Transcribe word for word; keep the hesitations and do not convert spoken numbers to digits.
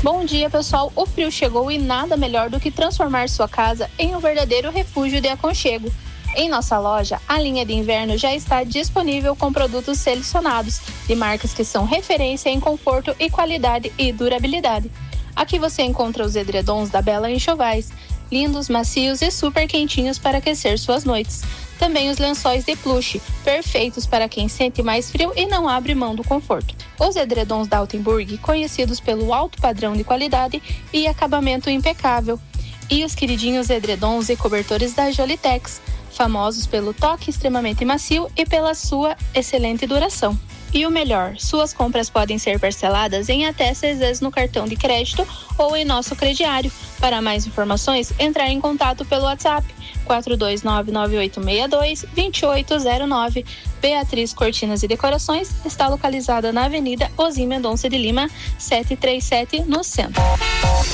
Bom dia, pessoal. O frio chegou e nada melhor do que transformar sua casa em um verdadeiro refúgio de aconchego. Em nossa loja, a linha de inverno já está disponível com produtos selecionados, de marcas que são referência em conforto e qualidade e durabilidade. Aqui você encontra os edredons da Bela Enxovais, lindos, macios e super quentinhos para aquecer suas noites. Também os lençóis de plush, perfeitos para quem sente mais frio e não abre mão do conforto. Os edredons da Altenburg, conhecidos pelo alto padrão de qualidade e acabamento impecável. E os queridinhos edredons e cobertores da Jolitex, famosos pelo toque extremamente macio e pela sua excelente duração. E o melhor, suas compras podem ser parceladas em até seis vezes no cartão de crédito ou em nosso crediário. Para mais informações, entrar em contato pelo WhatsApp quatro dois nove nove oito seis dois dois oito zero nove. Beatriz Cortinas e Decorações está localizada na Avenida Osir Mendonça de Lima, setecentos e trinta e sete, no centro.